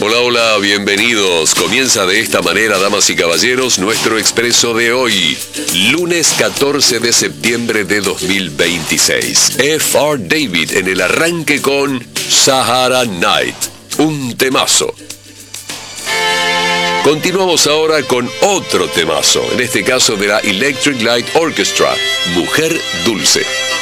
Hola, hola, bienvenidos. Comienza de esta manera, damas y caballeros, nuestro expreso de hoy, lunes 14 de septiembre de 2026. F.R. David en el arranque con Sahara Night, un temazo. Continuamos ahora con otro temazo, en este caso de la Electric Light Orchestra, Mujer Dulce.